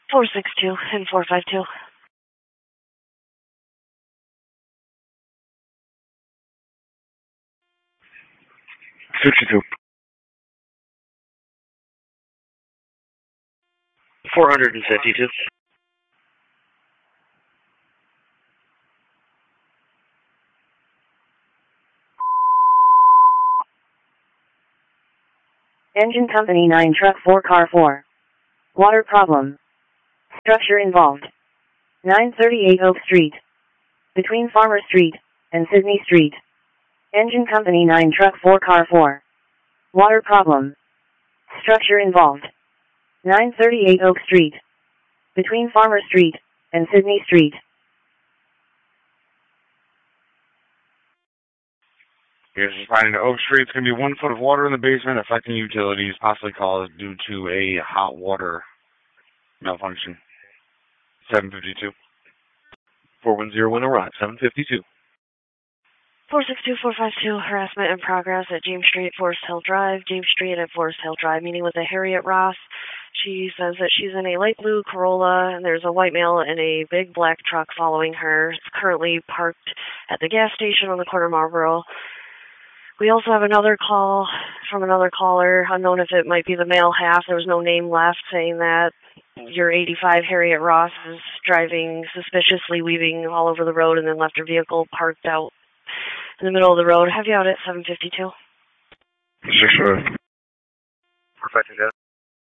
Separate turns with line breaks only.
462 and 452.
62. 452.
Engine Company 9 Truck 4 Car 4. Water problem. Structure involved. 938 Oak Street. Between Farmer Street and Sydney Street. Engine Company 9 Truck 4 Car 4. Water problem. Structure involved. 938 Oak Street. Between Farmer Street and Sydney Street.
Here's responding to Oak Street. It's going to be 1 foot of water in the basement affecting utilities, possibly caused due to a hot water malfunction. 752. 410 Winter Rock, 752.
462, 452, harassment in progress at James Street, Forest Hill Drive. James Street at Forest Hill Drive, meeting with a Harriet Ross. She says that she's in a light blue Corolla, and there's a white male in a big black truck following her. It's currently parked at the gas station on the corner of Marlboro. We also have another call from another caller, unknown if it might be the male half. There was no name left, saying that your 85 Harriet Ross is driving suspiciously, weaving all over the road, and then left her vehicle parked out in the middle of the road. Have you out at 752?
6 452.